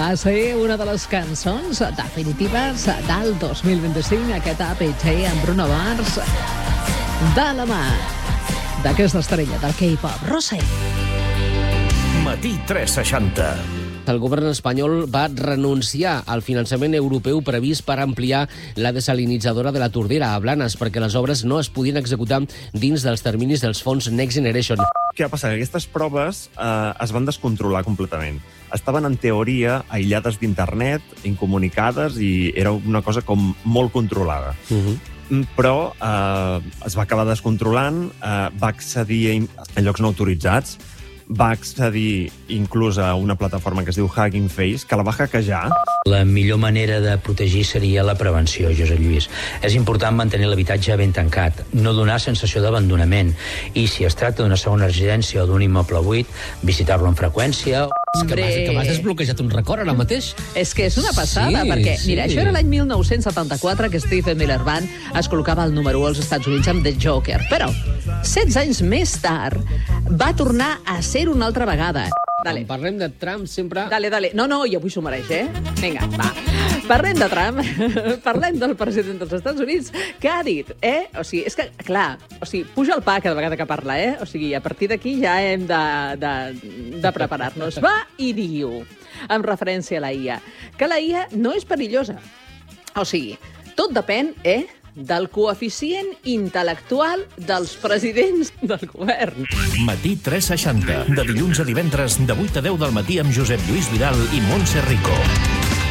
a ser una de les cançons definitives del 2025, aquest APT amb Bruno Mars, de la mà d'aquesta estrella del K-pop, Rosé. Matí 360. El govern espanyol va renunciar al finançament europeu previst per ampliar la desalinitzadora de la Tordera a Blanes perquè les obres no es podien executar dins dels terminis dels fons Next Generation. Què va passar? Aquestes proves es van descontrolar completament. Estaven, en teoria, aïllades d'internet, incomunicades, i era una cosa com molt controlada. Però es va acabar descontrolant, va accedir a llocs no autoritzats, va accedir inclús a una plataforma que es diu Hugging Face, que la va hackejar. La millor manera de protegir seria la prevenció, Josep Lluís. És important mantenir l'habitatge ben tancat, no donar sensació d'abandonament, i si es tracta d'una segona residència o d'un immoble buit, visitar-lo amb freqüència. Que m'has desbloquejat un record ara mateix. És que és una passada, perquè, mira, això era l'any 1974 que Stephen Miller Band es col·locava al número 1 als Estats Units amb The Joker. Però, 16 anys més tard, va tornar a ser una altra vegada. Quan parlem de Trump sempre... Dale. No, i avui s'ho mereix, Vinga, va. Parlem de Trump, parlem del president dels Estats Units, que ha dit, O sigui, és que, clar, puja el pa cada vegada que parla, O sigui, a partir d'aquí ja hem de preparar-nos. Va i diu, en referència a la IA, que la IA no és perillosa. O sigui, tot depèn, del coeficient intel·lectual dels presidents del govern. Matí 360. De dilluns a divendres, de 8 a 10 del matí amb Josep Lluís Vidal i Montse Rico.